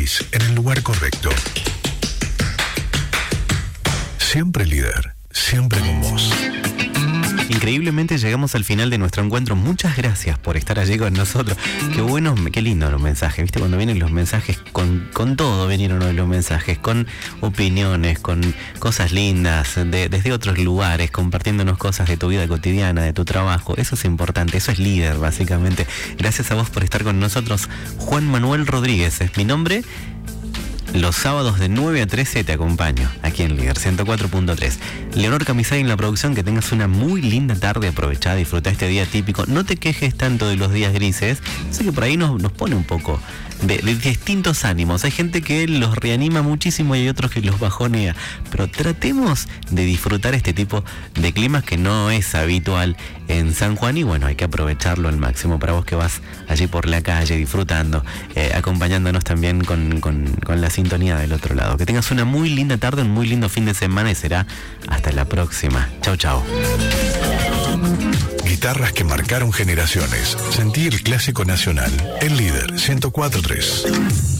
elegís en el lugar correcto. Siempre líder, siempre con vos. Increíblemente llegamos al final de nuestro encuentro. Muchas gracias por estar allí con nosotros. Qué bueno, qué lindo los mensajes. ¿Viste? Cuando vienen los mensajes, con todo vinieron hoy los mensajes, con opiniones, con cosas lindas, desde otros lugares, compartiéndonos cosas de tu vida cotidiana, de tu trabajo. Eso es importante, eso es líder, básicamente. Gracias a vos por estar con nosotros. Juan Manuel Rodríguez es mi nombre. Los sábados de 9 a 13 te acompaño, aquí en Líder 104.3. Leonor Camisay en la producción, que tengas una muy linda tarde, aprovechá, disfruta este día típico. No te quejes tanto de los días grises, sé que por ahí nos pone un poco de distintos ánimos. Hay gente que los reanima muchísimo y hay otros que los bajonea, pero tratemos de disfrutar este tipo de climas que no es habitual en San Juan y bueno, hay que aprovecharlo al máximo para vos que vas allí por la calle disfrutando, acompañándonos también con la sintonía del otro lado. Que tengas una muy linda tarde, un muy lindo fin de semana y será hasta la próxima. Chau, chau. Guitarras que marcaron generaciones. Sentí el clásico nacional. El Líder 104.3.